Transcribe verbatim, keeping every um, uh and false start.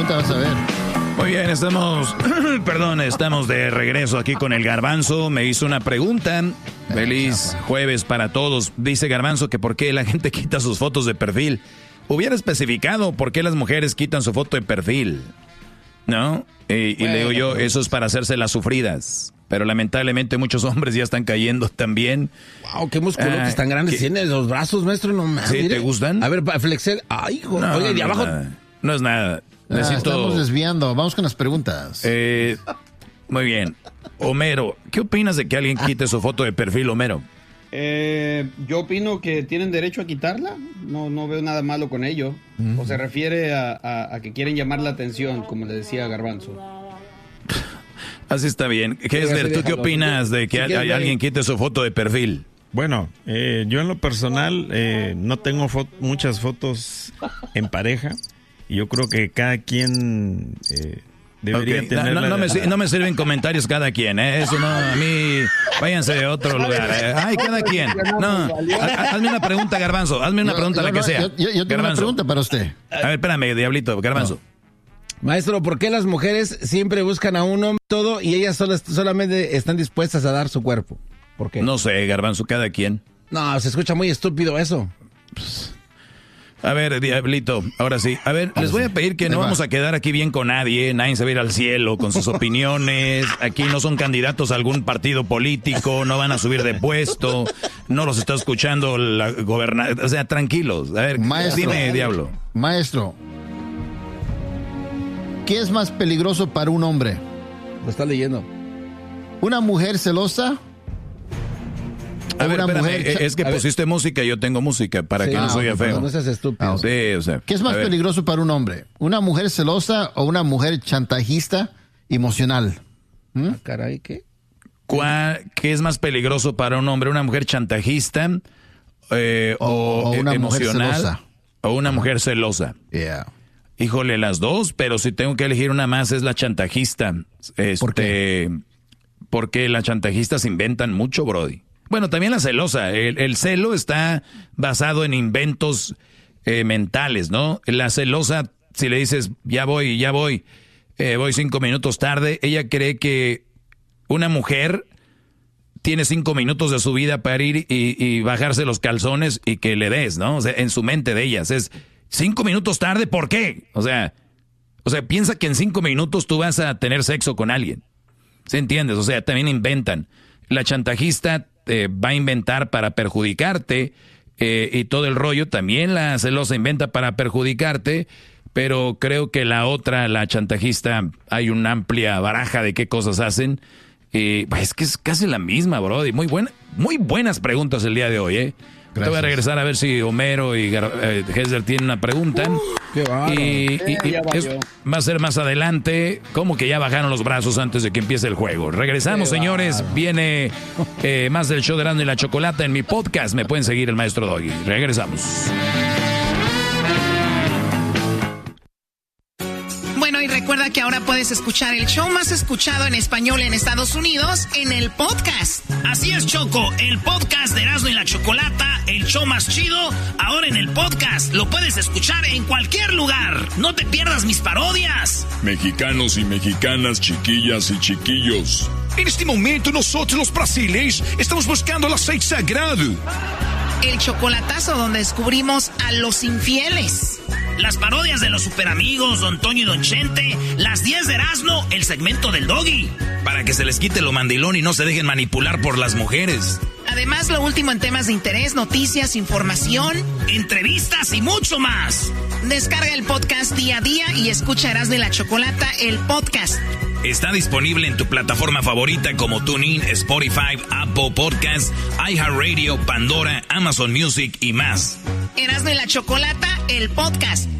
ahorita vas a ver. Muy bien, estamos, perdón, estamos de regreso aquí con el Garbanzo. Me hizo una pregunta. Feliz jueves para todos. Dice Garbanzo que por qué la gente quita sus fotos de perfil. Hubiera especificado por qué las mujeres quitan su foto de perfil, ¿no? Y, y bueno, le digo yo, eso es para hacerse las sufridas. Pero lamentablemente muchos hombres ya están cayendo también. Wow, qué musculotes ah, tan grandes ¿qué? Tiene los brazos, maestro. No más. ¿Sí? Mire. ¿Te gustan? A ver, para flexer. Ay, hijo. No, oye, de no abajo. Es nada. No es nada. Ah, Necesito... Estamos desviando. Vamos con las preguntas. Eh, muy bien. Homero, ¿qué opinas de que alguien quite su foto de perfil, Homero? Eh, yo opino que tienen derecho a quitarla. No, no veo nada malo con ello. Mm. O se refiere a, a, a que quieren llamar la atención, como le decía Garbanzo. Así está bien. Hesler, ¿tú qué opinas de que si hay, alguien quite su foto de perfil? Bueno, eh, yo en lo personal eh, no tengo fo- muchas fotos en pareja. Y yo creo que cada quien eh, debería okay. tener... No, no, no, me, no me sirven comentarios cada quien, ¿eh? Eso no, a mí... Váyanse de otro lugar. ¿eh? Ay, cada quien. No, hazme una pregunta, Garbanzo. Hazme una pregunta, la que sea. Yo, yo, yo tengo Garbanzo. Una pregunta para usted. A ver, espérame, Diablito, Garbanzo. No. Maestro, ¿por qué las mujeres siempre buscan a un hombre todo y ellas solas, solamente están dispuestas a dar su cuerpo? ¿Por qué? No sé, Garbanzo, cada quien. No, se escucha muy estúpido eso. Pues, a ver, Diablito, ahora sí. A ver, les voy a pedir que no vamos a quedar aquí bien con nadie. Nadie se va a ir al cielo con sus opiniones. Aquí no son candidatos a algún partido político. No van a subir de puesto. No los está escuchando la gobernadora. O sea, tranquilos. A ver, maestro, dime, Diablo. Maestro, ¿qué es más peligroso para un hombre? Lo está leyendo. ¿Una mujer celosa? A ver, espérame, mujer... es que a pusiste ver. música y yo tengo música para sí, que no, no soy feo. No seas estúpido. Ah, sí, o sea, ¿qué es más peligroso para un hombre? ¿Una mujer celosa o una mujer chantajista emocional? ¿Mm? Ah, caray, ¿qué? ¿Cuál, ¿Qué es más peligroso para un hombre? ¿Una mujer chantajista eh, o, o una emocional mujer celosa? O una mujer celosa. Yeah. Híjole, las dos, pero si tengo que elegir una más es la chantajista. Este, ¿por qué? Porque las chantajistas inventan mucho, brody. Bueno, también la celosa. El, el celo está basado en inventos eh, mentales, ¿no? La celosa, si le dices, ya voy, ya voy, eh, voy cinco minutos tarde, ella cree que una mujer tiene cinco minutos de su vida para ir y, y bajarse los calzones y que le des, ¿no? O sea, en su mente de ellas es, cinco minutos tarde, ¿por qué? O sea, o sea, piensa que en cinco minutos tú vas a tener sexo con alguien. ¿Sí entiendes? O sea, también inventan. La chantajista eh, va a inventar para perjudicarte eh, y todo el rollo. También la celosa inventa para perjudicarte, pero creo que la otra, la chantajista, hay una amplia baraja de qué cosas hacen. Eh, es que es casi la misma, brody. Muy buena, muy buenas preguntas el día de hoy, ¿eh? Gracias. Te voy a regresar a ver si Homero y eh, Hesler tienen una pregunta. Uh, qué bárbaro. Y, y, y es, va a ser más adelante. Como que ya bajaron los brazos antes de que empiece el juego. Regresamos, qué señores. Bárbaro. Viene eh, más del show de Erasmo y la Chocolata en mi podcast. Me pueden seguir, el Maestro Doggy. Regresamos. Bueno, y recuerda que ahora puedes escuchar el show más escuchado en español en Estados Unidos en el podcast. Así es, Choco, el podcast de Erasmo y la Chocolata, el show más chido, ahora en el podcast. Lo puedes escuchar en cualquier lugar. No te pierdas mis parodias. Mexicanos y mexicanas, chiquillas y chiquillos. En este momento nosotros los brasileños estamos buscando el aceite sagrado. El chocolatazo donde descubrimos a los infieles. Las parodias de los superamigos, Don Toño y Don Chente. Las diez de Erasmo, el segmento del Doggy. Para que se les quite lo mandilón y no se dejen manipular por las mujeres. Además, lo último en temas de interés, noticias, información, entrevistas y mucho más. Descarga el podcast día a día y escucha Erasmo y la Chocolata, el podcast. Está disponible en tu plataforma favorita como TuneIn, Spotify, Apple Podcasts, iHeartRadio, Pandora, Amazon Music y más. Erasmo y la Chocolata, el podcast.